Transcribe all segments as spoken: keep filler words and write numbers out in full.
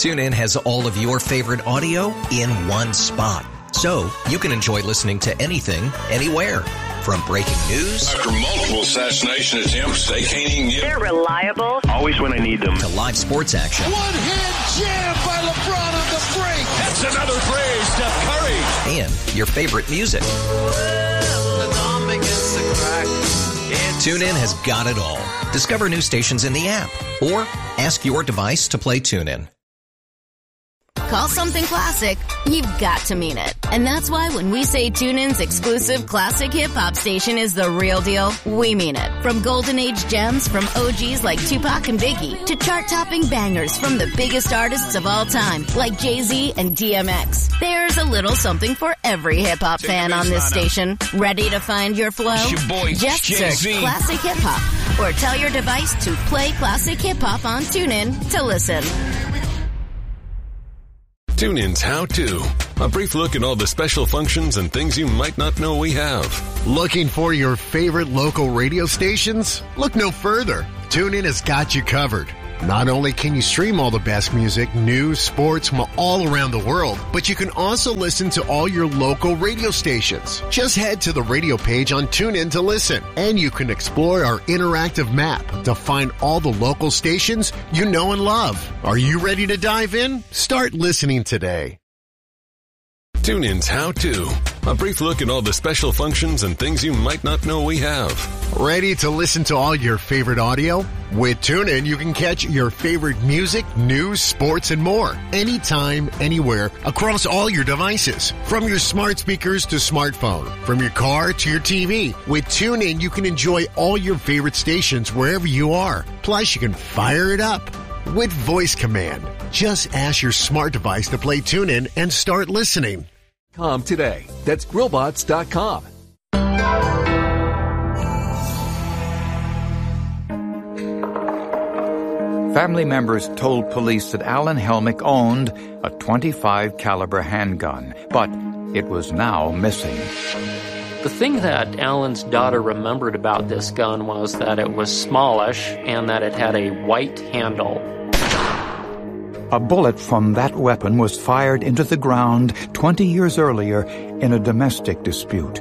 TuneIn has all of your favorite audio in one spot, so you can enjoy listening to anything, anywhere. From breaking news after multiple assassination attempts, they can't even get. They're reliable. Always when I need them. To live sports action. One-hand jam by LeBron on the break. That's another three, Steph Curry. And your favorite music. TuneIn has got it all. Discover new stations in the app or ask your device to play TuneIn. Call something classic, you've got to mean it. And that's why when we say TuneIn's exclusive classic hip-hop station is the real deal, we mean it. From golden age gems from O Gs like Tupac and Biggie to chart-topping bangers from the biggest artists of all time like Jay-Z and D M X. There's a little something for every hip-hop fan on this station. Ready to find your flow? Your boy, Just Jay-Z. search Classic Hip-Hop or tell your device to play Classic Hip-Hop on TuneIn to listen. TuneIn's How To. A brief look at all the special functions and things you might not know we have. Looking for your favorite local radio stations? Look no further. TuneIn has got you covered. Not only can you stream all the best music, news, sports from all around the world, but you can also listen to all your local radio stations. Just head to the radio page on TuneIn to listen, and you can explore our interactive map to find all the local stations you know and love. Are you ready to dive in? Start listening today. TuneIn's How To. A brief look at all the special functions and things you might not know we have. Ready to listen to all your favorite audio? With TuneIn, you can catch your favorite music, news, sports, and more. Anytime, anywhere, across all your devices. From your smart speakers to smartphone. From your car to your T V. With TuneIn, you can enjoy all your favorite stations wherever you are. Plus, you can fire it up with voice command. Just ask your smart device to play TuneIn and start listening. Com today. That's Grillbots dot com. Family members told police that Alan Helmick owned a twenty-five caliber handgun, but it was now missing. The thing that Alan's daughter remembered about this gun was that it was smallish and that it had a white handle. A bullet from that weapon was fired into the ground twenty years earlier in a domestic dispute.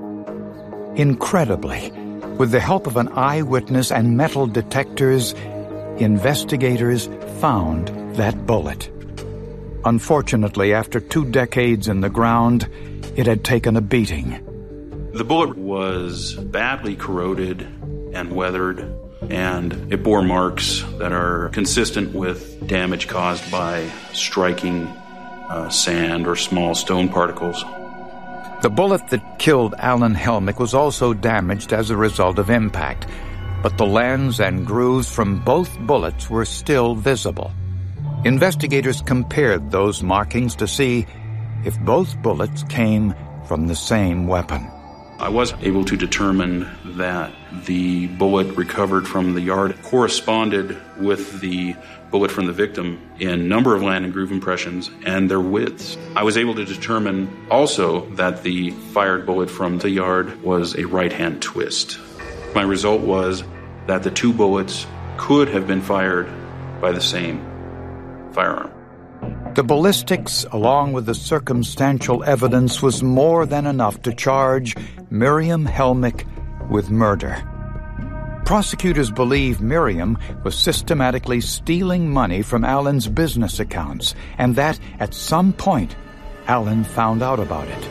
Incredibly, with the help of an eyewitness and metal detectors, investigators found that bullet. Unfortunately, after two decades in the ground, it had taken a beating. The bullet was badly corroded and weathered, and it bore marks that are consistent with damage caused by striking uh, sand or small stone particles. The bullet that killed Alan Helmick was also damaged as a result of impact, but the lands and grooves from both bullets were still visible. Investigators compared those markings to see if both bullets came from the same weapon. I was able to determine that the bullet recovered from the yard corresponded with the bullet from the victim in number of land and groove impressions and their widths. I was able to determine also that the fired bullet from the yard was a right-hand twist. My result was that the two bullets could have been fired by the same firearm. The ballistics, along with the circumstantial evidence, was more than enough to charge Miriam Helmick with murder. Prosecutors believe Miriam was systematically stealing money from Alan's business accounts, and that at some point, Alan found out about it.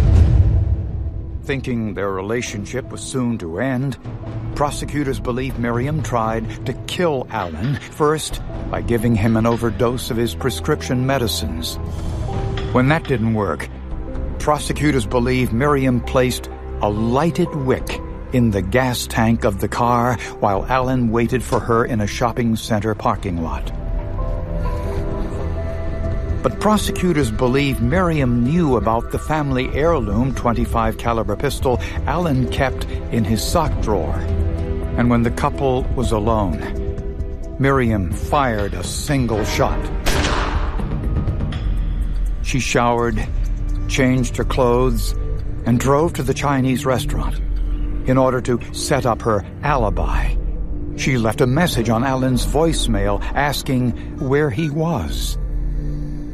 Thinking their relationship was soon to end, prosecutors believe Miriam tried to kill Alan, first by giving him an overdose of his prescription medicines. When that didn't work, prosecutors believe Miriam placed a lighted wick in the gas tank of the car while Alan waited for her in a shopping center parking lot. But prosecutors believe Miriam knew about the family heirloom twenty-five caliber pistol Alan kept in his sock drawer. And when the couple was alone, Miriam fired a single shot. She showered, changed her clothes, and drove to the Chinese restaurant in order to set up her alibi. She left a message on Alan's voicemail asking where he was.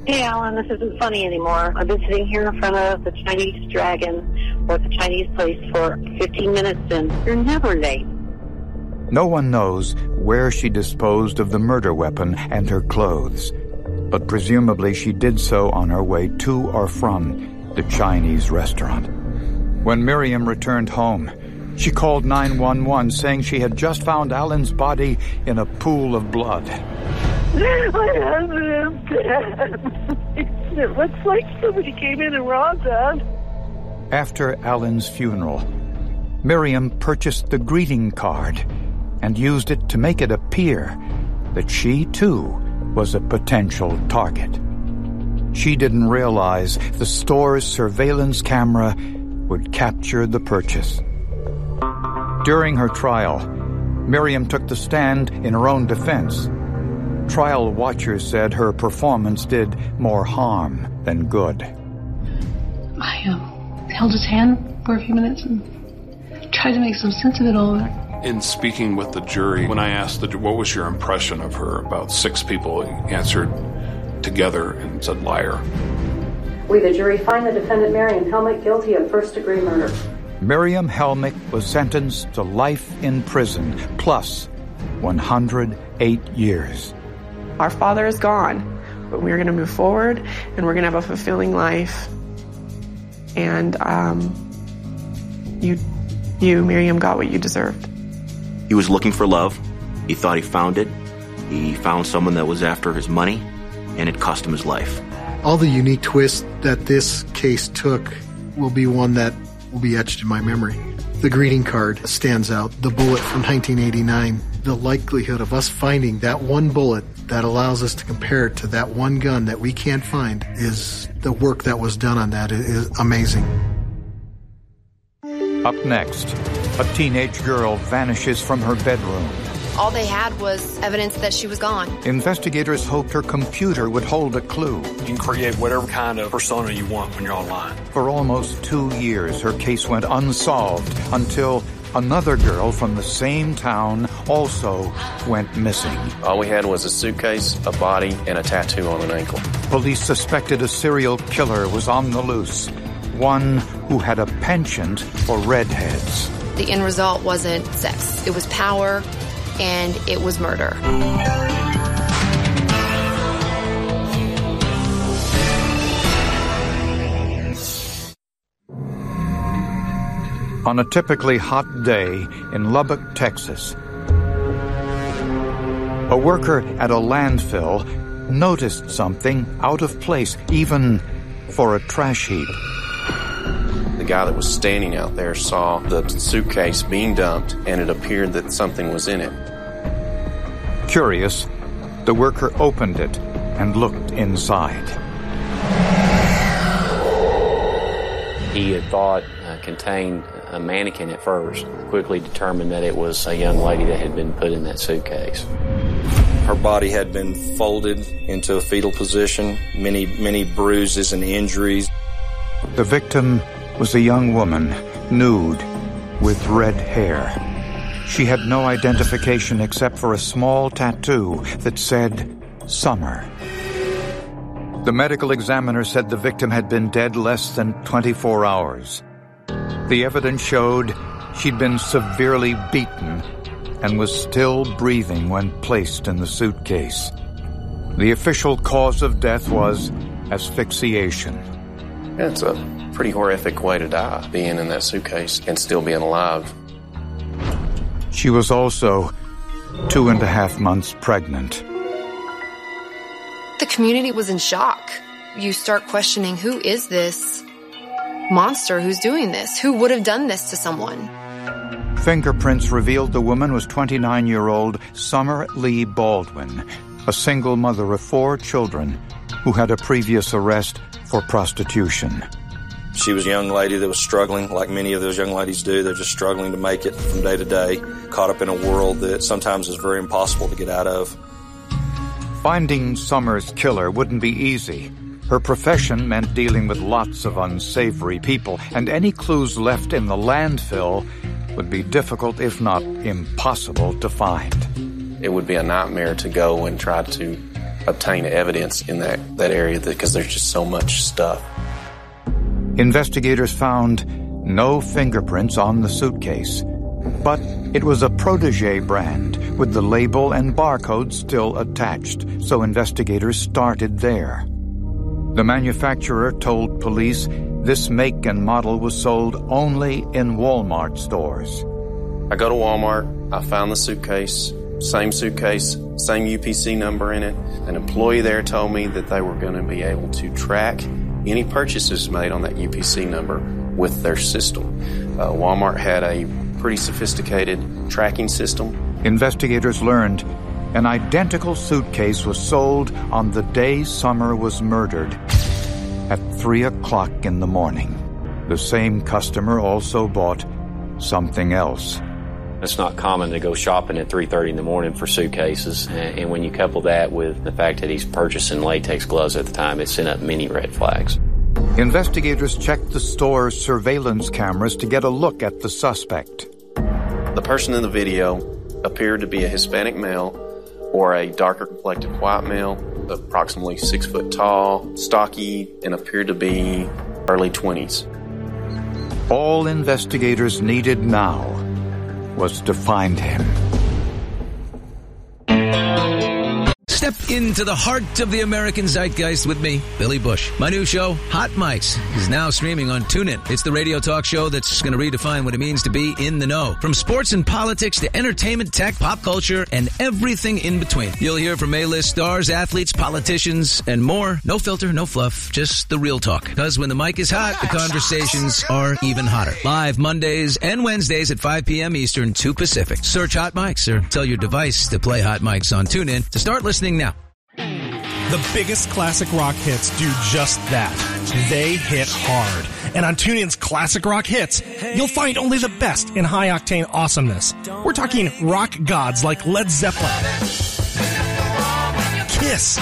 Hey, Alan, this isn't funny anymore. I've been sitting here in front of the Chinese Dragon or the Chinese place for fifteen minutes, and you're never late. No one knows where she disposed of the murder weapon and her clothes, but presumably she did so on her way to or from the Chinese restaurant. When Miriam returned home, she called nine one one saying she had just found Alan's body in a pool of blood. My husband is dead. It looks like somebody came in and robbed us. After Alan's funeral, Miriam purchased the greeting card and used it to make it appear that she, too, was a potential target. She didn't realize the store's surveillance camera would capture the purchase. During her trial, Miriam took the stand in her own defense. Trial watchers said her performance did more harm than good. I um, held his hand for a few minutes and tried to make some sense of it all. In speaking with the jury, when I asked the what was your impression of her, about six people answered together and said liar. We, the jury, find the defendant Miriam Helmick guilty of first-degree murder. Miriam Helmick was sentenced to life in prison, plus one hundred eight years. Our father is gone, but we're going to move forward, and we're going to have a fulfilling life. And um, you, you, Miriam, got what you deserved. He was looking for love. He thought he found it. He found someone that was after his money, and it cost him his life. All the unique twists that this case took will be one that will be etched in my memory. The greeting card stands out. The bullet from nineteen eighty-nine. The likelihood of us finding that one bullet that allows us to compare it to that one gun that we can't find is the work that was done on that is amazing. Up next, a teenage girl vanishes from her bedroom. All they had was evidence that she was gone. Investigators hoped her computer would hold a clue. You can create whatever kind of persona you want when you're online. For almost two years, her case went unsolved until another girl from the same town also went missing. All we had was a suitcase, a body, and a tattoo on an ankle. Police suspected a serial killer was on the loose, one who had a penchant for redheads. The end result wasn't sex. It was power, and it was murder. On a typically hot day in Lubbock, Texas, a worker at a landfill noticed something out of place, even for a trash heap. The guy that was standing out there saw the suitcase being dumped, and it appeared that something was in it. Curious, the worker opened it and looked inside. He had thought uh, contained a mannequin at first, quickly determined that it was a young lady that had been put in that suitcase. Her body had been folded into a fetal position, many, many bruises and injuries. The victim was a young woman, nude, with red hair. She had no identification except for a small tattoo that said, Summer. The medical examiner said the victim had been dead less than twenty-four hours. The evidence showed she'd been severely beaten and was still breathing when placed in the suitcase. The official cause of death was asphyxiation. That's a pretty horrific way to die, being in that suitcase and still being alive. She was also two and a half months pregnant. The community was in shock. You start questioning, who is this monster who's doing this? Who would have done this to someone? Fingerprints revealed the woman was twenty-nine-year-old Summer Lee Baldwin, a single mother of four children who had a previous arrest for prostitution. She was a young lady that was struggling, like many of those young ladies do. They're just struggling to make it from day to day, caught up in a world that sometimes is very impossible to get out of. Finding Summer's killer wouldn't be easy. Her profession meant dealing with lots of unsavory people, and any clues left in the landfill would be difficult, if not impossible, to find. It would be a nightmare to go and try to obtain evidence in that, that area because there's just so much stuff. Investigators found no fingerprints on the suitcase, but it was a Protégé brand with the label and barcode still attached, so investigators started there. The manufacturer told police this make and model was sold only in Walmart stores. I go to Walmart, I found the suitcase, same suitcase, same U P C number in it. An employee there told me that they were going to be able to track any purchases made on that U P C number with their system. Uh, Walmart had a pretty sophisticated tracking system. Investigators learned an identical suitcase was sold on the day Summer was murdered at three o'clock in the morning. The same customer also bought something else. It's not common to go shopping at three thirty in the morning for suitcases, and when you couple that with the fact that he's purchasing latex gloves at the time, it sent up many red flags. Investigators checked the store's surveillance cameras to get a look at the suspect. The person in the video appeared to be a Hispanic male or a darker complected white male, approximately six foot tall, stocky, and appeared to be early twenties. All investigators needed now was to find him. Step into the heart of the American zeitgeist with me, Billy Bush. My new show, Hot Mics, is now streaming on TuneIn. It's the radio talk show that's going to redefine what it means to be in the know. From sports and politics to entertainment, tech, pop culture, and everything in between. You'll hear from A-list stars, athletes, politicians, and more. No filter, no fluff, just the real talk. Because when the mic is hot, the conversations are even hotter. Live Mondays and Wednesdays at five p.m. Eastern, two Pacific. Search Hot Mics or tell your device to play Hot Mics on TuneIn to start listening now. The biggest classic rock hits do just that. They hit hard. And on TuneIn's Classic Rock Hits, you'll find only the best in high-octane awesomeness. We're talking rock gods like Led Zeppelin, Kiss,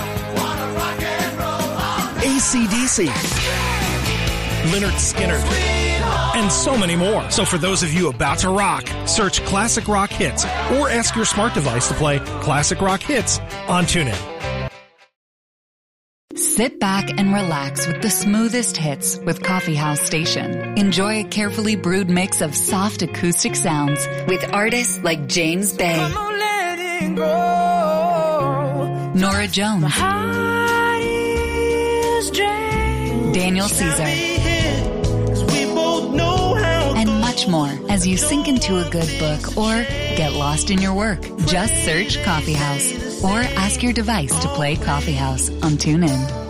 A C D C, Lynyrd Skynyrd, and so many more. So for those of you about to rock, search Classic Rock Hits or ask your smart device to play Classic Rock Hits on TuneIn. Sit back and relax with the smoothest hits with Coffee House Station. Enjoy a carefully brewed mix of soft acoustic sounds with artists like James Bay, Nora Jones, Daniel Caesar, and much more as you sink into a good book or get lost in your work. Just search Coffee House or ask your device to play Coffee House on TuneIn.